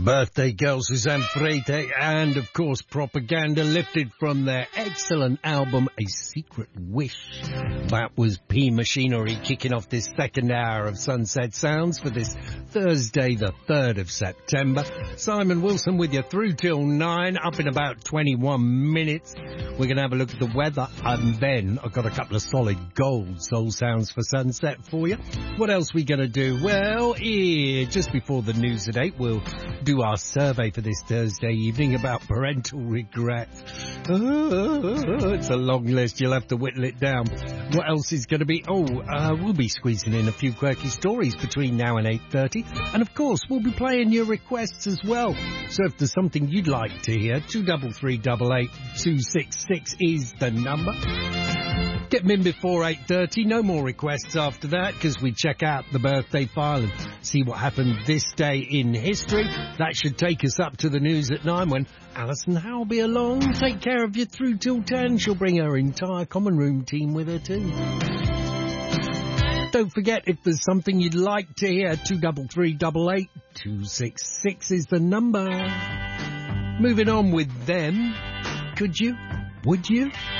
Birthday girl Suzanne Freite and, of course, Propaganda, lifted from their excellent album A Secret Wish. That was P Machinery kicking off this second hour of Sunset Sounds for this Thursday, the 3rd of September. Simon Wilson with you through till 9, up in about 21 minutes. We're going to have a look at the weather, and then I've got a couple of solid gold soul sounds for sunset for you. What else we going to do? Well, just before the news at 8, we'll do our survey for this Thursday evening about parental regret. It's a long list. You'll have to whittle it down. What else is going to be? We'll be squeezing in a few quirky stories between now and 8:30. And, of course, we'll be playing your requests as well. So if there's something you'd like to hear, 23388 266 is the number. Get them in before 8:30. No more requests after that, because we check out the birthday file and see what happened this day in history. That should take us up to the news at 9 when Alison Howe will be along. Take care of you through till 10. She'll bring her entire common room team with her too. Don't forget, if there's something you'd like to hear, 23388 266 is the number. Moving on with them. Could you? Would you?